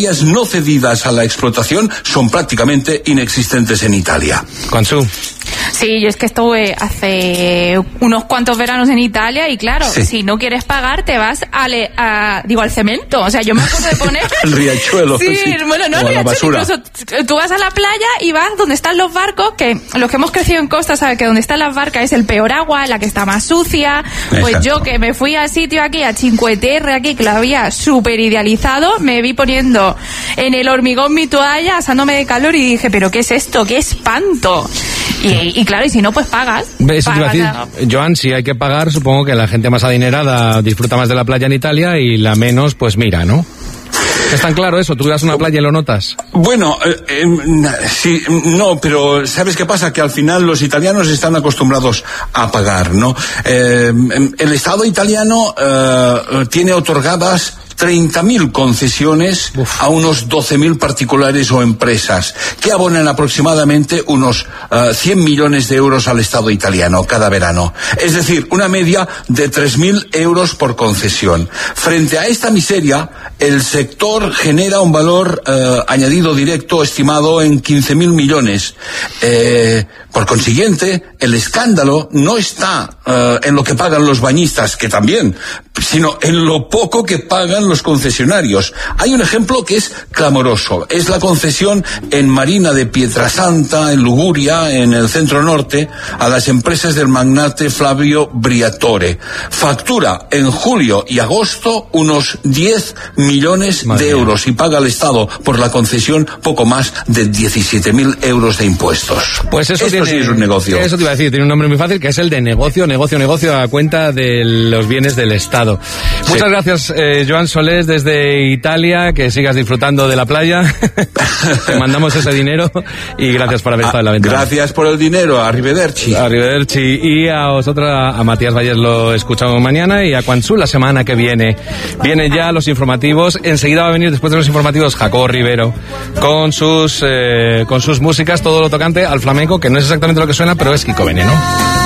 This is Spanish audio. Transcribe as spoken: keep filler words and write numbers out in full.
áreas no cedidas a la explotación son prácticamente inexistentes en Italia. Consu. Sí, yo es que estuve hace unos cuantos veranos en Italia y claro, sí. si no quieres pagar te vas a, le, a digo al cemento, o sea, yo me acuerdo de poner el riachuelo. Sí, sí. bueno, no el riachuelo, incluso tú vas a la playa y vas donde están los barcos, que los que hemos crecido en costa saben que donde están las barcas es el peor agua, la que está más sucia. Pues Exacto. yo que me fui al sitio aquí, a Cinque Terre aquí, que lo había súper idealizado, me vi poniendo en el hormigón mi toalla, asándome de calor y dije, pero ¿qué es esto? ¡Qué espanto! Y, y claro, y si no, pues pagas. Eso te iba a decir, Joan, si hay que pagar, supongo que la gente más adinerada disfruta más de la playa en Italia y la menos, pues mira, ¿no? ¿Es tan claro eso? ¿Tú vas a una playa y lo notas? Bueno, eh, eh, sí, no, pero ¿sabes qué pasa? Que al final los italianos están acostumbrados a pagar, ¿no? Eh, el Estado italiano eh, tiene otorgadas treinta mil concesiones Uf. a unos doce mil particulares o empresas que abonan aproximadamente unos uh, cien millones de euros al Estado italiano cada verano. Es decir, una media de tres mil euros por concesión. Frente a esta miseria, el sector genera un valor uh, añadido directo estimado en quince mil millones. Eh, por consiguiente, el escándalo no está uh, en lo que pagan los bañistas, que también, sino en lo poco que pagan los concesionarios. Hay un ejemplo que es clamoroso. Es la concesión en Marina de Pietrasanta, en Liguria, en el centro norte, a las empresas del magnate Flavio Briatore. Factura en julio y agosto unos diez millones Madre de euros y paga al Estado por la concesión poco más de diecisiete mil euros de impuestos. Pues eso Esto tiene, sí es un negocio. Eso te iba a decir, tiene un nombre muy fácil, que es el de negocio, negocio, negocio a cuenta de los bienes del Estado. Sí. Muchas gracias, eh, Joan Solés, desde Italia, que sigas disfrutando de la playa. Te mandamos ese dinero y gracias por haber estado en la ventana. Gracias por el dinero, arrivederci. Arrivederci. Y a vosotros, a Matías Valles lo escuchamos mañana y a Quansu la semana que viene. Vienen ya los informativos. Enseguida va a venir, después de los informativos, Jacobo Rivero con sus, eh, con sus músicas, todo lo tocante al flamenco, que no es exactamente lo que suena, pero es Kiko Veneno.